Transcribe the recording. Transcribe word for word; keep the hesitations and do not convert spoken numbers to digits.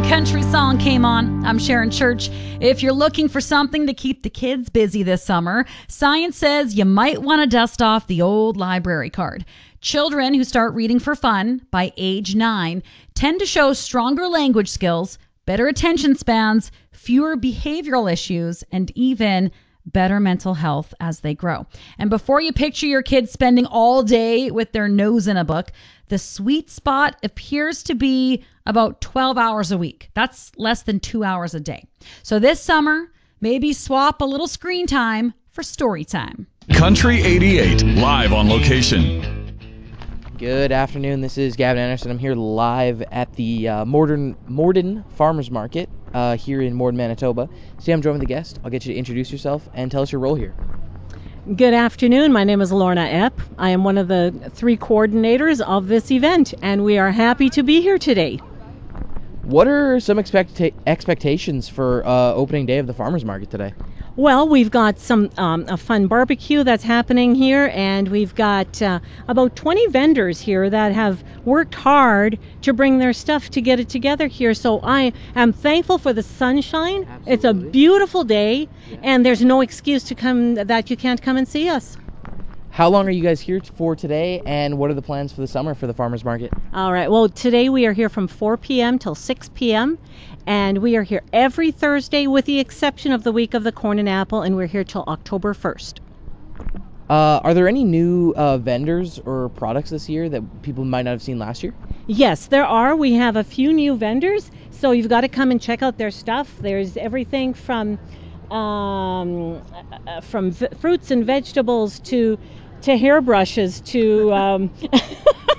country song came on. I'm Sharon Church. If you're looking for something to keep the kids busy this summer, science says you might want to dust off the old library card. Children who start reading for fun by age nine tend to show stronger language skills, better attention spans, fewer behavioral issues, and even better mental health as they grow. And before you picture your kids spending all day with their nose in a book, the sweet spot appears to be about twelve hours a week. That's less than two hours a day. So this summer, maybe swap a little screen time for story time. Country eighty-eight, live on location. Good afternoon. This is Gavin Anderson. I'm here live at the uh, Morden, Morden Farmers Market uh, here in Morden, Manitoba. Today I'm joined with a guest. I'll get you to introduce yourself and tell us your role here. Good afternoon. My name is Lorna Epp. I am one of the three coordinators of this event, and we are happy to be here today. What are some expecta- expectations for uh, opening day of the Farmers Market today? Well, we've got some um, a fun barbecue that's happening here, and we've got uh, about twenty vendors here that have worked hard to bring their stuff to get it together here. So I am thankful for the sunshine. Absolutely. It's a beautiful day, yeah. And there's no excuse to come that you can't come and see us. How long are you guys here for today, and what are the plans for the summer for the Farmers Market? All right. Well, today we are here from four p.m. till six p.m., and we are here every Thursday with the exception of the week of the corn and apple, and we're here till October first. Uh, are there any new uh, vendors or products this year that people might not have seen last year? Yes, there are. We have a few new vendors, so you've got to come and check out their stuff. There's everything from um, uh, from v- fruits and vegetables to to hairbrushes to um,